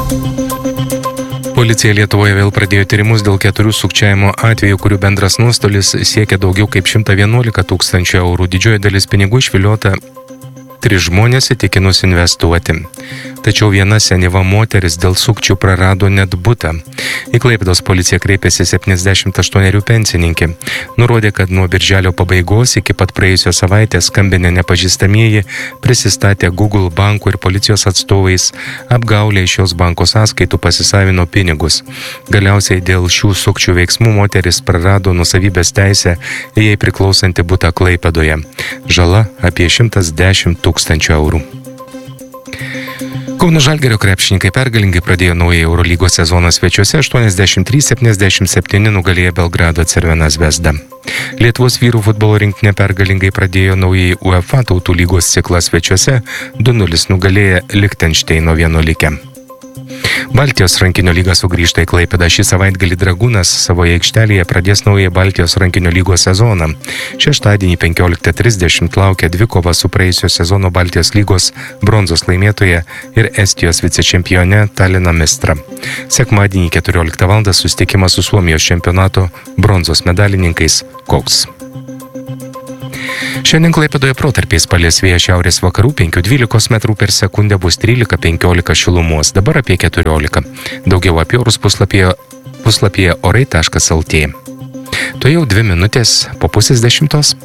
Policija Lietuvoje vėl pradėjo tyrimus dėl 4 sukčiavimo atvejų, kurių bendras nuostolis siekia daugiau kaip 111 tūkstančių eurų. Didžioji dalis pinigų išviliota 3 žmonės įtikinus investuoti. Tačiau viena senyva moteris dėl sukčių prarado net butą. Į Klaipėdos policiją kreipėsi 78 pensininkė. Nurodė, kad nuo birželio pabaigos iki pat praėjusios savaitės skambinę nepažįstamieji prisistatė Google bankų ir policijos atstovais, apgaulė iš šios banko sąskaitų pasisavino pinigus. Galiausiai dėl šių sukčių veiksmų moteris prarado nuosavybės teisę į jai priklausantį butą Klaipėdoje. Žala apie 110 tūkstančių eurų. Kauno Žalgirio krepšininkai pergalingai pradėjo naują Eurolygos sezoną svečiuose, 83-77 nugalėjo Belgrado Crvena Zvezda. Lietuvos vyrų futbolo rinktinė pergalingai pradėjo naująjį UEFA tautų lygos ciklą svečiuose, 2-0 nugalėjo Lichtenšteino Vienuolikę. Baltijos rankinio lyga sugrįžta į Klaipėdą. Šį savaitgalį Dragūnas savoje aikštelėje pradės naują Baltijos rankinio lygos sezoną. Šeštadienį 15:30 laukia dvikova su praėjusio sezono Baltijos lygos bronzos laimėtoja ir Estijos vicečempione Talino Mistra. Sekmadienį 14 val. Susitikimas su Suomijos čempionato bronzos medalininkais Kauks. Šiandien Klaipėdoje protarpiais palies vėjas šiaurės vakarų 5–12 metrų per sekundę, bus 13–15 šilumos, dabar apie 14. Daugiau apie orus puslapyje orai.lt. To jau 2 minutės po 9:30.